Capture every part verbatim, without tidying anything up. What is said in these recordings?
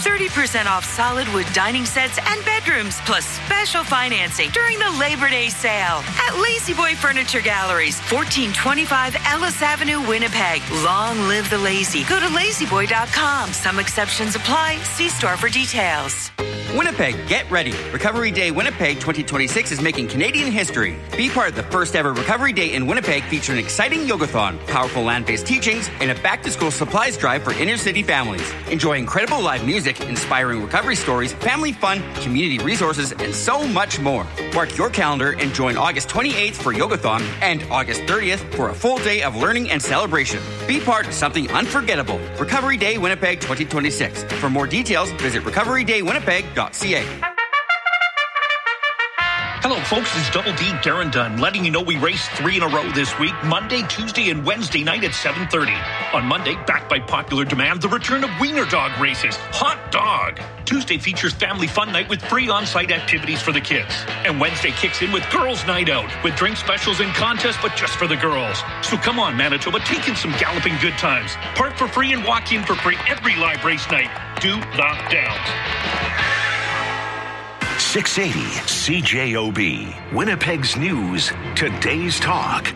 thirty percent off solid wood dining sets and bedrooms, plus special financing during the Labor Day sale at Lazy Boy Furniture Galleries, fourteen twenty-five Ellis Avenue, Winnipeg. Long live the lazy. Go to lazy boy dot com. Some exceptions apply. See store for details. Winnipeg, get ready. Recovery Day Winnipeg twenty twenty-six is making Canadian history. Be part of the first ever Recovery Day in Winnipeg featuring an exciting yogathon, powerful land-based teachings, and a back-to-school supplies drive for inner-city families. Enjoy incredible live music, inspiring recovery stories, family fun, community resources, and so much more. Mark your calendar and join August twenty-eighth for yogathon and August thirtieth for a full day of learning and celebration. Be part of something unforgettable. Recovery Day Winnipeg twenty twenty-six. For more details, visit recovery day winnipeg dot c a. Hello, folks. It's Double D Darren Dunn letting you know we raced three in a row this week, Monday, Tuesday, and Wednesday night at seven thirty. On Monday, backed by popular demand, the return of Wiener Dog races. Hot dog! Tuesday features Family Fun Night with free on-site activities for the kids. And Wednesday kicks in with Girls Night Out with drink specials and contests, but just for the girls. So come on, Manitoba, take in some galloping good times. Park for free and walk in for free every live race night. Do the Downs. six eighty C J O B, Winnipeg's News, Today's Talk.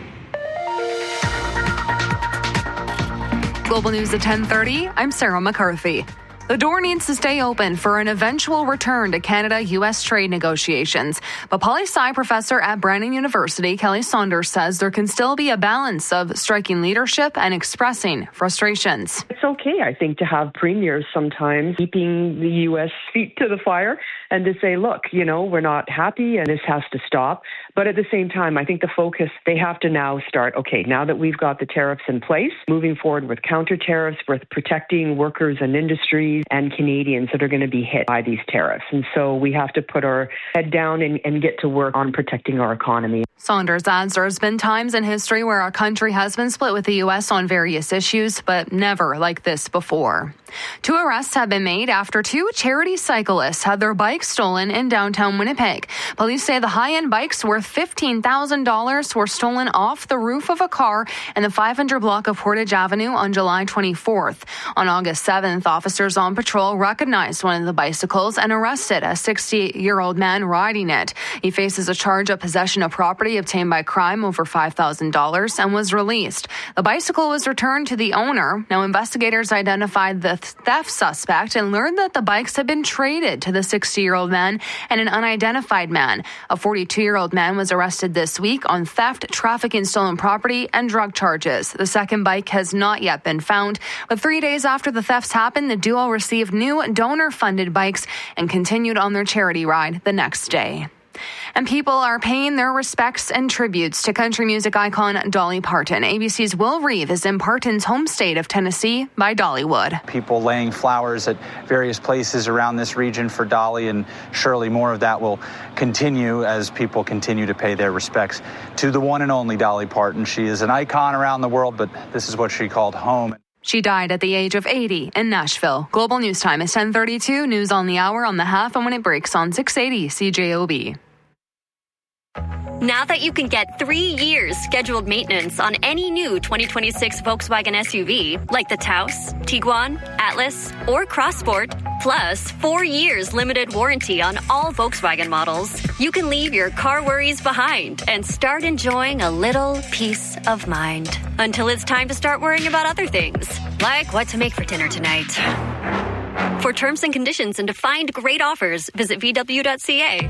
Global News at ten thirty, I'm Sarah McCarthy. The door needs to stay open for an eventual return to Canada-U S trade negotiations. But poli-sci professor at Brandon University, Kelly Saunders, says there can still be a balance of striking leadership and expressing frustrations. It's okay, I think, to have premiers sometimes keeping the U S feet to the fire and to say, look, you know, we're not happy and this has to stop. But at the same time, I think the focus, they have to now start, okay, now that we've got the tariffs in place, moving forward with counter tariffs, with protecting workers and industries and Canadians that are going to be hit by these tariffs. And so we have to put our head down and, and get to work on protecting our economy. Saunders adds there has been times in history where our country has been split with the U S on various issues, but never like this before. Two arrests have been made after two charity cyclists had their bikes stolen in downtown Winnipeg. Police say the high-end bikes worth fifteen thousand dollars were stolen off the roof of a car in the five hundred block of Portage Avenue on July twenty-fourth. On August seventh, officers on patrol recognized one of the bicycles and arrested a sixty-year-old man riding it. He faces a charge of possession of property obtained by crime over five thousand dollars and was released. The bicycle was returned to the owner. Now, investigators identified the theft suspect and learned that the bikes had been traded to the sixty-year-old man and an unidentified man. A forty-two-year-old man was arrested this week on theft, trafficking stolen property, and drug charges. The second bike has not yet been found. But three days after the thefts happened, the duo received new donor-funded bikes and continued on their charity ride the next day. And people are paying their respects and tributes to country music icon Dolly Parton. A B C's Will Reeve is in Parton's home state of Tennessee by Dollywood. People laying flowers at various places around this region for Dolly, and surely more of that will continue as people continue to pay their respects to the one and only Dolly Parton. She is an icon around the world, but this is what she called home. She died at the age of eighty in Nashville. Global News Time is ten thirty-two. News on the hour, on the half, and when it breaks on six eighty C J O B. Now that you can get three years scheduled maintenance on any new twenty twenty-six Volkswagen S U V, like the Taos, Tiguan, Atlas, or Crossport, plus four years limited warranty on all Volkswagen models, you can leave your car worries behind and start enjoying a little peace of mind. Until it's time to start worrying about other things, like what to make for dinner tonight. For terms and conditions and to find great offers, visit v w dot c a.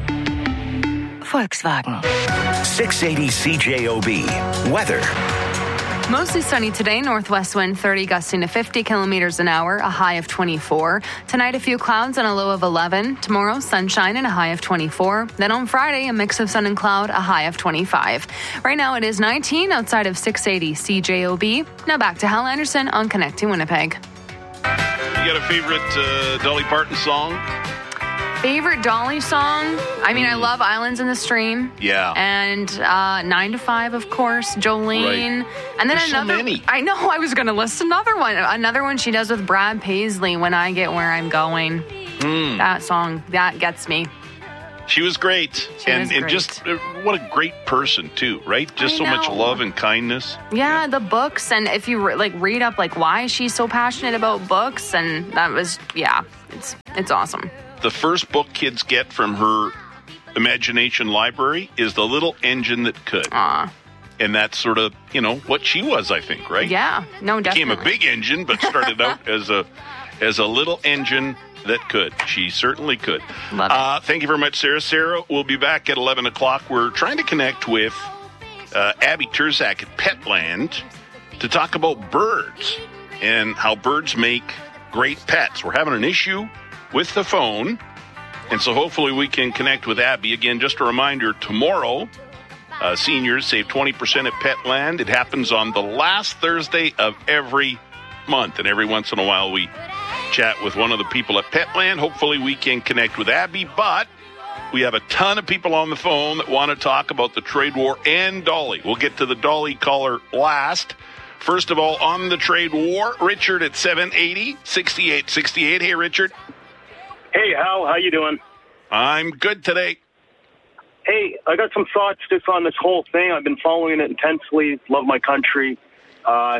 Volkswagen. six eighty C J O B. Weather. Mostly sunny today, northwest wind thirty gusting to fifty kilometers an hour, a high of twenty-four. Tonight, a few clouds and a low of eleven. Tomorrow, sunshine and a high of twenty-four. Then on Friday, a mix of sun and cloud, a high of twenty-five. Right now, it is nineteen outside of six eighty C J O B. Now back to Hal Anderson on Connecting Winnipeg. You got a favorite uh, Dolly Parton song? Favorite Dolly song? I mean, I love Islands in the Stream. Yeah. And uh, nine to five, of course, Jolene. Right. And then There's another. So many. I know, I was going to list another one. Another one she does with Brad Paisley, When I Get Where I'm Going. Mm. That song, that gets me. She was great. She and was and great. just uh, what a great person, too, right? Just I so much know. love and kindness. Yeah, the books, and if you re- like read up like why she's so passionate about books, and that was yeah, it's it's awesome. The first book kids get from her imagination library is The Little Engine That Could. Aw. And that's sort of, you know, what she was, I think, right? Yeah, no, Became definitely. a big engine, but started out as a as a little engine that could. She certainly could. Love it. Uh, thank you very much, Sarah. Sarah, we'll be back at eleven o'clock. We're trying to connect with uh, Abby Terzak at Petland to talk about birds and how birds make great pets. We're having an issue with the phone, and so hopefully we can connect with Abby. Again, just a reminder, tomorrow, uh, seniors save twenty percent at Petland. It happens on the last Thursday of every month, and every once in a while we chat with one of the people at Petland. Hopefully we can connect with Abby, but we have a ton of people on the phone that want to talk about the trade war and Dolly. We'll get to the Dolly caller last. First of all, on the trade war, Richard at seven eighty, sixty-eight sixty-eight. Hey, Richard. Hey, Hal, how you doing? I'm good today. Hey, I got some thoughts just on this whole thing. I've been following it intensely. Love my country. Uh,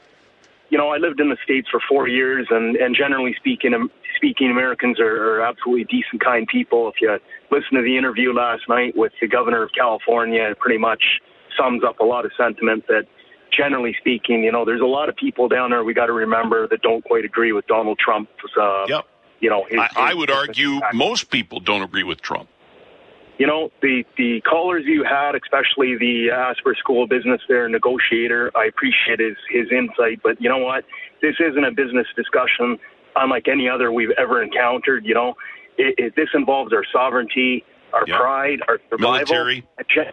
you know, I lived in the States for four years, and, and generally speaking, um, speaking, Americans are, are absolutely decent, kind people. If you listen to the interview last night with the governor of California, it pretty much sums up a lot of sentiment that, generally speaking, you know, there's a lot of people down there we got to remember that don't quite agree with Donald Trump's, uh, yep. you know, his, I, I his, would his, argue his, most people don't agree with Trump. You know, the, the callers you had, especially the Asper School of Business there, negotiator, I appreciate his, his insight. But you know what? This isn't a business discussion unlike any other we've ever encountered. You know, it, it, this involves our sovereignty, our yep. pride, our survival. Military.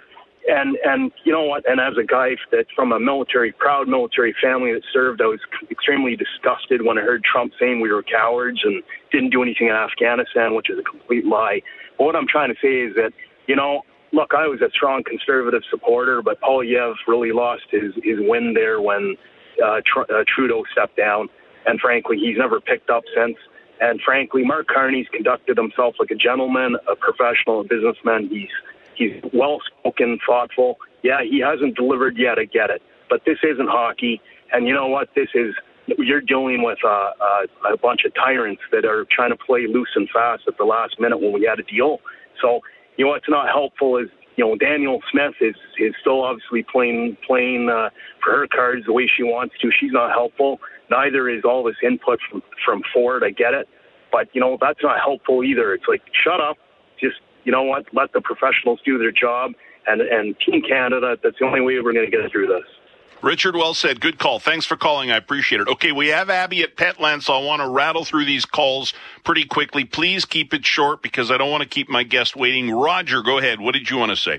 And, and you know what? And as a guy that from a military, proud military family that served, I was extremely disgusted when I heard Trump saying we were cowards and didn't do anything in Afghanistan, which is a complete lie. But what I'm trying to say is that, you know, look, I was a strong conservative supporter, but Poilievre really lost his, his wind there when uh, Tr- uh, Trudeau stepped down. And frankly, he's never picked up since. And frankly, Mark Carney's conducted himself like a gentleman, a professional, a businessman. He's He's well-spoken, thoughtful. Yeah, he hasn't delivered yet, I get it. But this isn't hockey. And you know what? This is, you're dealing with uh, uh, a bunch of tyrants that are trying to play loose and fast at the last minute when we had a deal. So, you know, what's not helpful is, you know, Danielle Smith is, is still obviously playing, playing uh, for her cards the way she wants to. She's not helpful. Neither is all this input from, from Ford. I get it. But, you know, that's not helpful either. It's like, shut up. Just, you know what, let the professionals do their job, and, and Team Canada, that's the only way we're going to get through this. Richard, well said. Good call. Thanks for calling. I appreciate it. Okay, we have Abby at Petland, so I want to rattle through these calls pretty quickly. Please keep it short because I don't want to keep my guest waiting. Roger, go ahead. What did you want to say?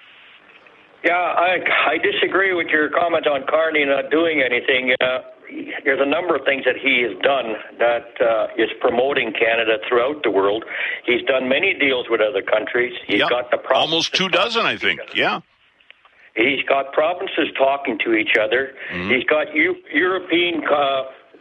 Yeah, I, I disagree with your comment on Carney not doing anything. Uh, there's a number of things that he has done that uh, is promoting Canada throughout the world. He's done many deals with other countries. He's yep. got the almost two dozen, I think. Yeah. He's got provinces talking to each other. Mm-hmm. He's got U- European uh,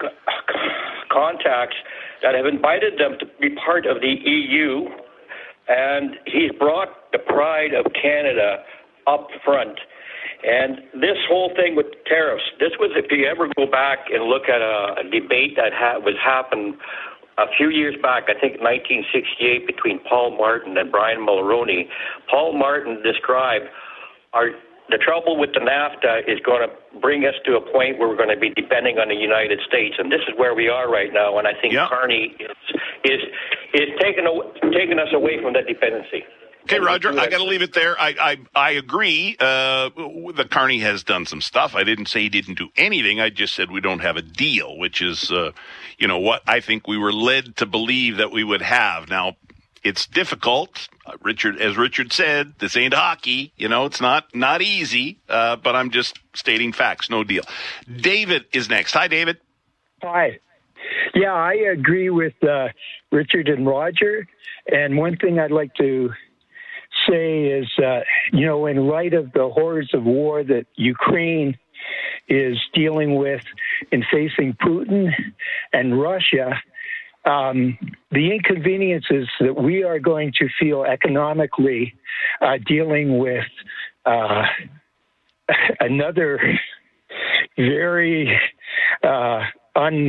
contacts that have invited them to be part of the E U, and he's brought the pride of Canada up front. And this whole thing with tariffs, this was, if you ever go back and look at a, a debate that ha- was happened a few years back, I think nineteen sixty-eight, between Paul Martin and Brian Mulroney. Paul Martin described our the trouble with the NAFTA is going to bring us to a point where we're going to be depending on the United States, and this is where we are right now. And I think yep. Carney is is is taking taking us away from that dependency. Okay, Roger, I got to leave it there. I I, I agree uh, that Carney has done some stuff. I didn't say he didn't do anything. I just said we don't have a deal, which is, uh, you know, what I think we were led to believe that we would have. Now, it's difficult. Uh, Richard, as Richard said, this ain't hockey. You know, it's not not easy, uh, but I'm just stating facts. No deal. David is next. Hi, David. Hi. Yeah, I agree with uh, Richard and Roger. And one thing I'd like to say is, uh, you know, in light of the horrors of war that Ukraine is dealing with in facing Putin and Russia, um, the inconveniences that we are going to feel economically uh, dealing with uh, another very uh, un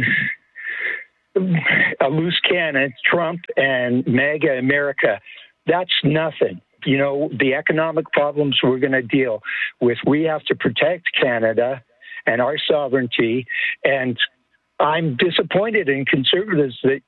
a loose cannon, Trump and MAGA America, that's nothing. You know, the economic problems we're going to deal with, we have to protect Canada and our sovereignty. And I'm disappointed in conservatives that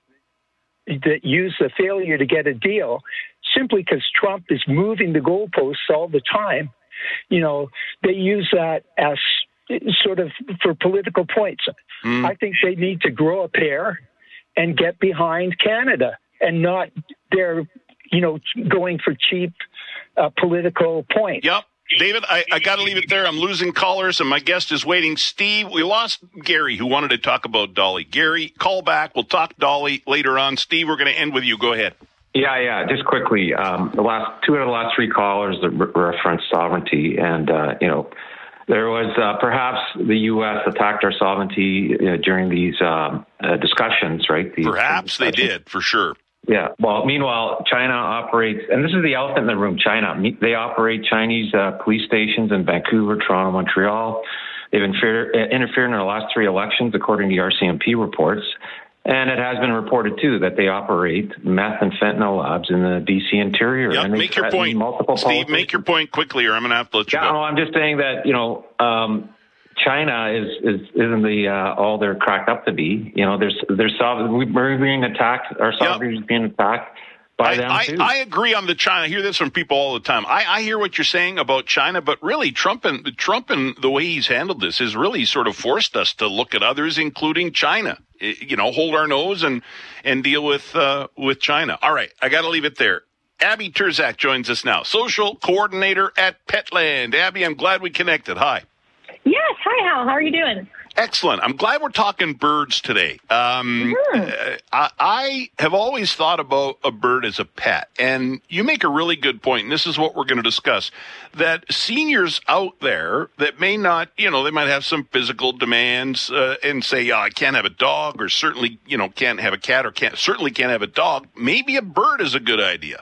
that use the failure to get a deal simply because Trump is moving the goalposts all the time. You know, they use that as sort of for political points. Mm. I think they need to grow a pair and get behind Canada and not they're, you know, going for cheap uh, political points. Yep. David, I, I got to leave it there. I'm losing callers, and my guest is waiting. Steve, we lost Gary, who wanted to talk about Dolly. Gary, call back. We'll talk Dolly later on. Steve, we're going to end with you. Go ahead. Yeah, yeah. Just quickly, um, the last two out of the last three callers that re- referenced sovereignty, and uh, you know, there was uh, perhaps the U S attacked our sovereignty uh, during these um, uh, discussions, right? These perhaps discussions. They did, for sure. Yeah. Well, meanwhile, China operates, and this is the elephant in the room, China. They operate Chinese uh, police stations in Vancouver, Toronto, Montreal. They've interfered, interfered in our last three elections, according to the R C M P reports. And it has been reported, too, that they operate meth and fentanyl labs in the B C interior. Yep, and they make your point. Multiple Steve, make your point quickly, or I'm going to have to let you yeah, go. No, I'm just saying that, you know, um, China is, is, isn't the uh, all they're cracked up to be. You know, there's, there's we're being attacked, our sovereignty yep. is being attacked by I, them, I, too. I agree on the China. I hear this from people all the time. I, I hear what you're saying about China, but really Trump and Trump and the way he's handled this has really sort of forced us to look at others, including China. You know, hold our nose and, and deal with, uh, with China. All right. I got to leave it there. Abby Turzak joins us now, social coordinator at Petland. Abby, I'm glad we connected. Hi. Yes. Hi, Hal. How are you doing? Excellent. I'm glad we're talking birds today. Um, mm-hmm. I, I have always thought about a bird as a pet, and you make a really good point, and this is what we're going to discuss, that seniors out there that may not, you know, they might have some physical demands uh, and say, yeah, I can't have a dog, or certainly, you know, can't have a cat, or can't certainly can't have a dog. Maybe a bird is a good idea.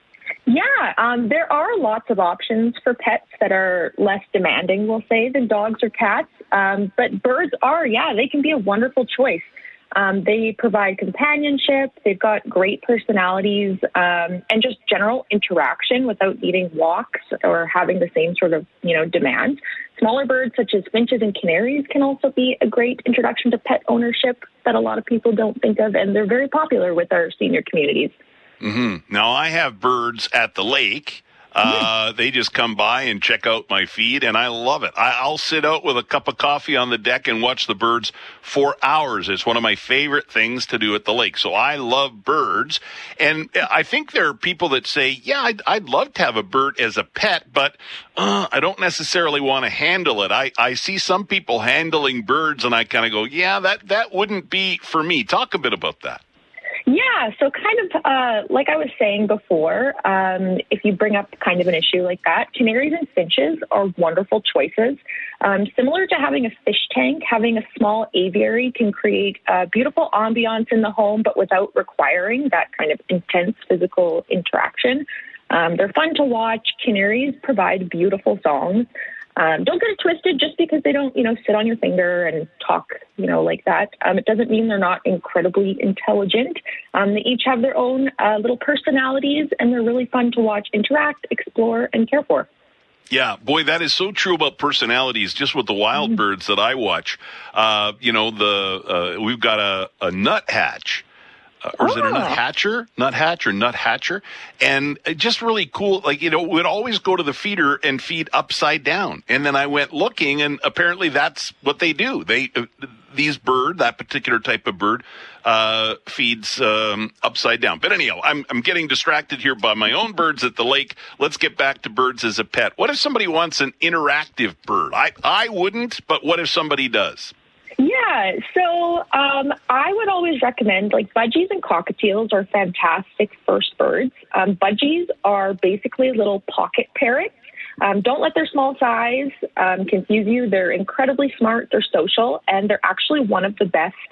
Yeah, um, there are lots of options for pets that are less demanding, we'll say, than dogs or cats. Um, but birds are, yeah, they can be a wonderful choice. Um, they provide companionship. They've got great personalities um, and just general interaction without needing walks or having the same sort of, you know, demands. Smaller birds such as finches and canaries can also be a great introduction to pet ownership that a lot of people don't think of, and they're very popular with our senior communities. Mm-hmm. Now, I have birds at the lake. Uh, they just come by and check out my feed, and I love it. I, I'll sit out with a cup of coffee on the deck and watch the birds for hours. It's one of my favorite things to do at the lake. So I love birds. And I think there are people that say, yeah, I'd, I'd love to have a bird as a pet, but uh, I don't necessarily want to handle it. I, I see some people handling birds, and I kind of go, yeah, that, that wouldn't be for me. Talk a bit about that. Yeah, so kind of uh, like I was saying before, um, if you bring up kind of an issue like that, canaries and finches are wonderful choices. Um, similar to having a fish tank, having a small aviary can create a beautiful ambiance in the home, but without requiring that kind of intense physical interaction. Um, they're fun to watch. Canaries provide beautiful songs. Um, don't get it twisted just because they don't, you know, sit on your finger and talk, you know, like that. Um, it doesn't mean they're not incredibly intelligent. Um, they each have their own uh, little personalities, and they're really fun to watch, interact, explore, and care for. Yeah, boy, that is so true about personalities. Just with the wild mm-hmm. birds that I watch, uh, you know, the uh, we've got a, a nuthatch. Uh, or is oh. it a nuthatcher? Nuthatch or nuthatcher? And just really cool. Like, you know, we'd always go to the feeder and feed upside down. And then I went looking, and apparently that's what they do. They, uh, these bird, that particular type of bird, uh, feeds, um, upside down. But anyhow, I'm, I'm getting distracted here by my own birds at the lake. Let's get back to birds as a pet. What if somebody wants an interactive bird? I, I wouldn't, but what if somebody does? Yeah, so um, I would always recommend, like, budgies and cockatiels are fantastic first birds. Um, budgies are basically little pocket parrots. Um, don't let their small size um, confuse you. They're incredibly smart, they're social, and they're actually one of the best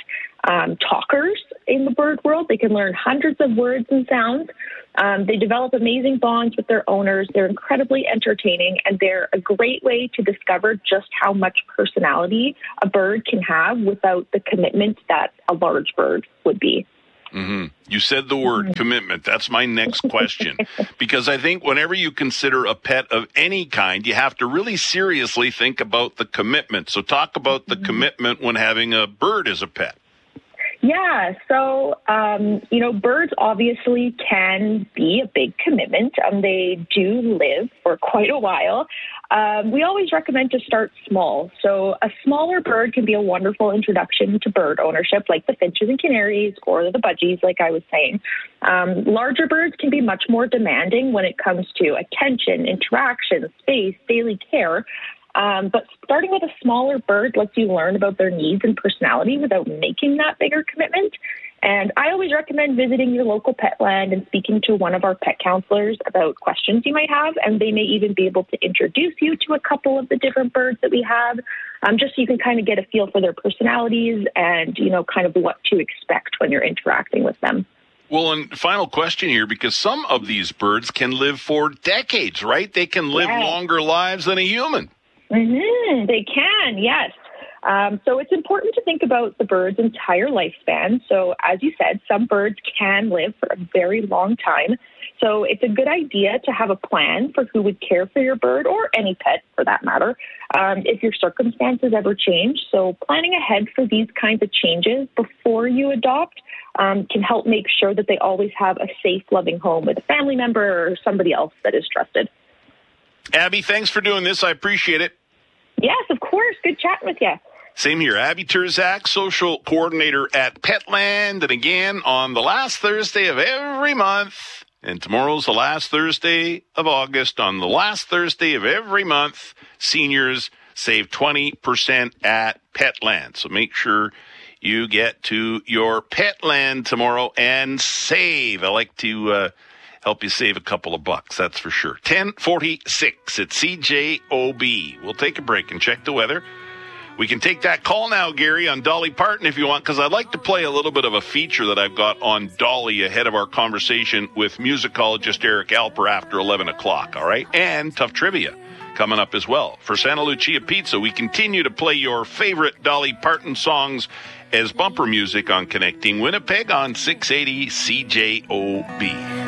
um, talkers in the bird world. They can learn hundreds of words and sounds. Um, they develop amazing bonds with their owners. They're incredibly entertaining, and they're a great way to discover just how much personality a bird can have without the commitment that a large bird would be. Mm-hmm. You said the word mm-hmm. commitment. That's my next question. Because I think whenever you consider a pet of any kind, you have to really seriously think about the commitment. So talk about the mm-hmm. commitment when having a bird as a pet. Yeah, so, um, you know, birds obviously can be a big commitment. Um, they do live for quite a while. Um, we always recommend to start small. So a smaller bird can be a wonderful introduction to bird ownership, like the finches and canaries or the budgies, like I was saying. Um, larger birds can be much more demanding when it comes to attention, interaction, space, daily care. Um, but starting with a smaller bird lets you learn about their needs and personality without making that bigger commitment. And I always recommend visiting your local Petland and speaking to one of our pet counselors about questions you might have, and they may even be able to introduce you to a couple of the different birds that we have, um, just so you can kind of get a feel for their personalities and, you know, kind of what to expect when you're interacting with them. Well, and final question here, because some of these birds can live for decades, right? They can live yes. longer lives than a human. Mm-hmm. They can, yes. Um, so it's important to think about the bird's entire lifespan. So as you said, some birds can live for a very long time. So it's a good idea to have a plan for who would care for your bird or any pet for that matter, um, if your circumstances ever change. So planning ahead for these kinds of changes before you adopt um, can help make sure that they always have a safe, loving home with a family member or somebody else that is trusted. Abby, thanks for doing this. I appreciate it. Yes, of course. Good chatting with you. Same here. Abby Turzak, social coordinator at Petland. And again, on the last Thursday of every month, and tomorrow's the last Thursday of August, on the last Thursday of every month, seniors save twenty percent at Petland. So make sure you get to your Petland tomorrow and save. I like to uh, help you save a couple of bucks, that's for sure. ten forty-six at C J O B. We'll take a break and check the weather. We can take that call now, Gary, on Dolly Parton if you want, because I'd like to play a little bit of a feature that I've got on Dolly ahead of our conversation with musicologist Eric Alper after eleven o'clock, all right? And Tough Trivia coming up as well. For Santa Lucia Pizza, we continue to play your favorite Dolly Parton songs as bumper music on Connecting Winnipeg on six eighty C J O B.